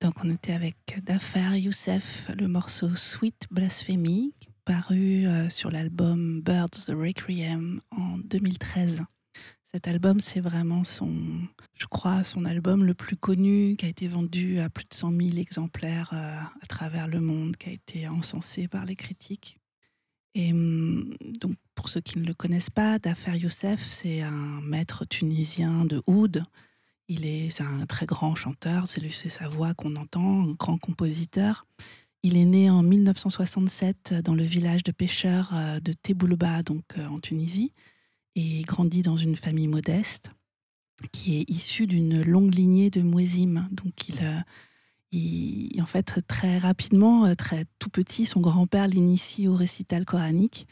Donc on était avec Dafer Youssef, le morceau Sweet Blasphemy, paru sur l'album Birds Requiem en 2013. Cet album, c'est vraiment je crois, son album le plus connu, qui a été vendu à plus de 100 000 exemplaires à travers le monde, qui a été encensé par les critiques. Et donc, pour ceux qui ne le connaissent pas, Dafer Youssef, c'est un maître tunisien de oud. C'est un très grand chanteur, c'est sa voix qu'on entend, un grand compositeur. Il est né en 1967 dans le village de pêcheurs de Teboulba, donc en Tunisie, et il grandit dans une famille modeste qui est issue d'une longue lignée de muezzim. Donc en fait, très rapidement, très tout petit, son grand-père l'initie au récital coranique.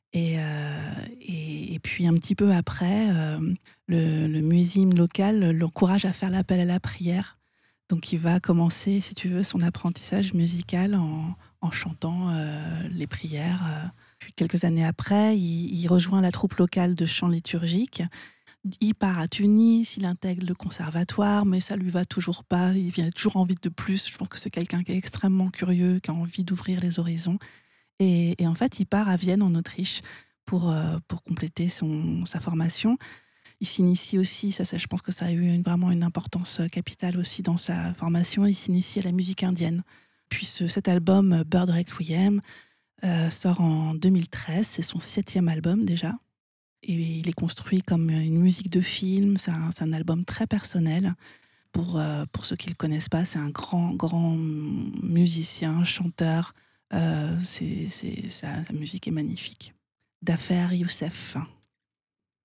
Et puis un petit peu après, le muezzin local l'encourage à faire l'appel à la prière. Donc il va commencer, si tu veux, son apprentissage musical en chantant les prières. Puis quelques années après, il rejoint la troupe locale de chant liturgique. Il part à Tunis, il intègre le conservatoire, mais ça lui va toujours pas. Il a toujours envie de plus. Je pense que c'est quelqu'un qui est extrêmement curieux, qui a envie d'ouvrir les horizons. Et en fait, il part à Vienne, en Autriche, pour compléter sa formation. Il s'initie aussi, je pense que ça a eu vraiment une importance capitale aussi dans sa formation, il s'initie à la musique indienne. Puis cet album, Bird Requiem, sort en 2013, c'est son 7e album déjà. Et il est construit comme une musique de film, c'est un album très personnel. Pour ceux qui ne le connaissent pas, c'est un grand, grand musicien, chanteur. Sa musique est magnifique. Dafer Youssef.